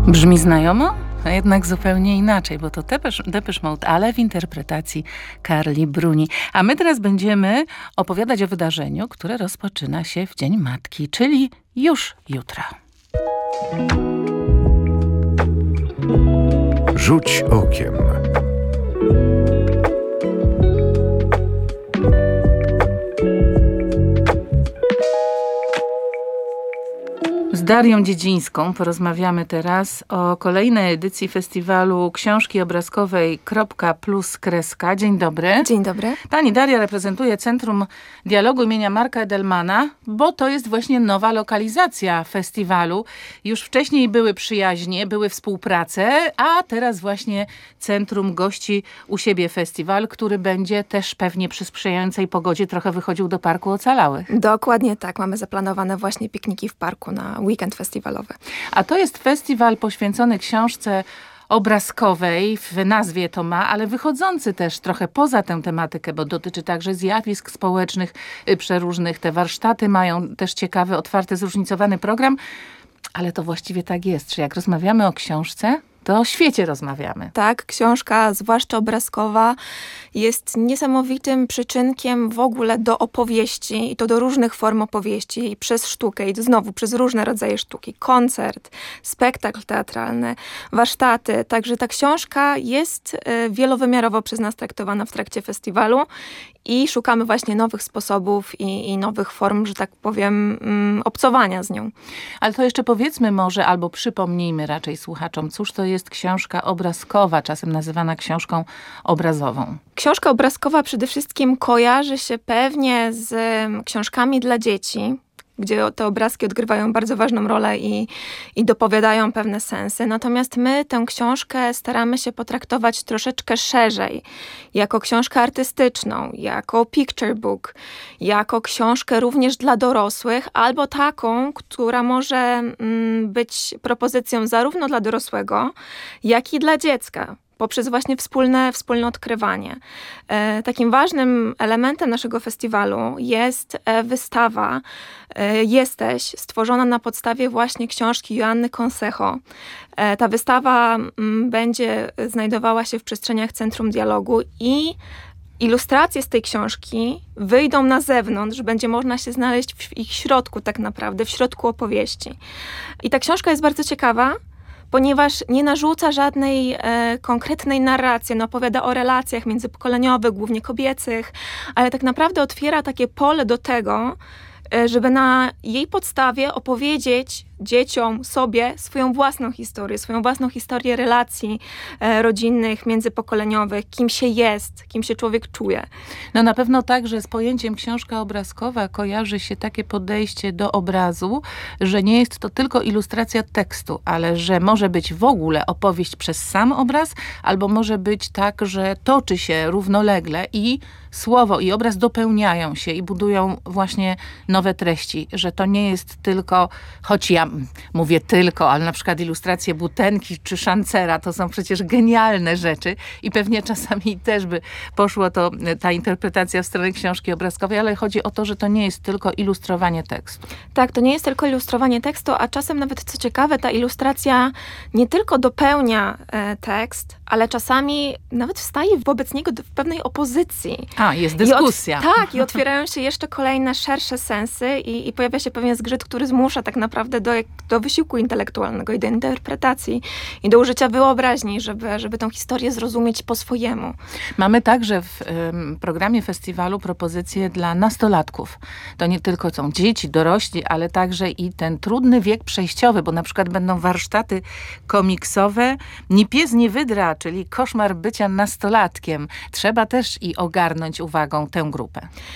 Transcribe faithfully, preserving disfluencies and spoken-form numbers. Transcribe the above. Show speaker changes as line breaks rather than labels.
Brzmi znajomo? A jednak zupełnie inaczej, bo to Depeche, Depeche Mode, ale w interpretacji Carli Bruni. A my teraz będziemy opowiadać o wydarzeniu, które rozpoczyna się w Dzień Matki, czyli już jutro.
Rzuć okiem.
Z Darią Dziedzińską porozmawiamy teraz o kolejnej edycji festiwalu książki obrazkowej Kropka plus Kreska. Dzień dobry.
Dzień dobry.
Pani Daria reprezentuje Centrum Dialogu imienia Marka Edelmana, bo to jest właśnie nowa lokalizacja festiwalu. Już wcześniej były przyjaźnie, były współprace, a teraz właśnie Centrum gości u siebie festiwal, który będzie też pewnie przy sprzyjającej pogodzie trochę wychodził do Parku Ocalałych.
Dokładnie tak. Mamy zaplanowane właśnie pikniki w parku na weekend festiwalowy.
A to jest festiwal poświęcony książce obrazkowej, w nazwie to ma, ale wychodzący też trochę poza tę tematykę, bo dotyczy także zjawisk społecznych, y, przeróżnych. Te warsztaty mają też ciekawy, otwarty, zróżnicowany program, ale to właściwie tak jest, że jak rozmawiamy o książce, to o świecie rozmawiamy.
Tak, książka, zwłaszcza obrazkowa, jest niesamowitym przyczynkiem w ogóle do opowieści i to do różnych form opowieści i przez sztukę i znowu przez różne rodzaje sztuki. Koncert, spektakl teatralny, warsztaty. Także ta książka jest y, wielowymiarowo przez nas traktowana w trakcie festiwalu i szukamy właśnie nowych sposobów i, i nowych form, że tak powiem, mm, obcowania z nią.
Ale to jeszcze powiedzmy może, albo przypomnijmy raczej słuchaczom, cóż to jest książka obrazkowa, czasem nazywana książką obrazową.
Książka obrazkowa przede wszystkim kojarzy się pewnie z książkami dla dzieci, gdzie te obrazki odgrywają bardzo ważną rolę i, i dopowiadają pewne sensy. Natomiast my tę książkę staramy się potraktować troszeczkę szerzej, jako książkę artystyczną, jako picture book, jako książkę również dla dorosłych, albo taką, która może mm, być propozycją zarówno dla dorosłego, jak i dla dziecka. Poprzez właśnie wspólne, wspólne odkrywanie. E, takim ważnym elementem naszego festiwalu jest e, wystawa e, Jesteś, stworzona na podstawie właśnie książki Joanny Consejo. E, ta wystawa m, będzie znajdowała się w przestrzeniach Centrum Dialogu i ilustracje z tej książki wyjdą na zewnątrz, będzie można się znaleźć w ich środku tak naprawdę, w środku opowieści. I ta książka jest bardzo ciekawa, ponieważ nie narzuca żadnej e, konkretnej narracji, no, opowiada o relacjach międzypokoleniowych, głównie kobiecych, ale tak naprawdę otwiera takie pole do tego, e, żeby na jej podstawie opowiedzieć dzieciom, sobie swoją własną historię, swoją własną historię relacji e, rodzinnych, międzypokoleniowych, kim się jest, kim się człowiek czuje.
No na pewno tak, że z pojęciem książka obrazkowa kojarzy się takie podejście do obrazu, że nie jest to tylko ilustracja tekstu, ale że może być w ogóle opowieść przez sam obraz, albo może być tak, że toczy się równolegle i słowo i obraz dopełniają się i budują właśnie nowe treści, że to nie jest tylko, choć ja mówię tylko, ale na przykład ilustracje Butenki czy Szancera to są przecież genialne rzeczy i pewnie czasami też by poszło to, ta interpretacja w stronę książki obrazkowej, ale chodzi o to, że to nie jest tylko ilustrowanie tekstu.
Tak, to nie jest tylko ilustrowanie tekstu, a czasem nawet, co ciekawe, ta ilustracja nie tylko dopełnia e, tekst, ale czasami nawet wstaje wobec niego w pewnej opozycji.
A, jest dyskusja.
I od, tak, i otwierają się jeszcze kolejne szersze sensy i, i pojawia się pewien zgrzyt, który zmusza tak naprawdę do, do wysiłku intelektualnego i do interpretacji i do użycia wyobraźni, żeby, żeby tę historię zrozumieć po swojemu.
Mamy także w um, programie festiwalu propozycje dla nastolatków. To nie tylko są dzieci, dorośli, ale także i ten trudny wiek przejściowy, bo na przykład będą warsztaty komiksowe Ni pies, ni wydra, czyli koszmar bycia nastolatkiem. Trzeba też i ogarnąć uwagą tę grupę.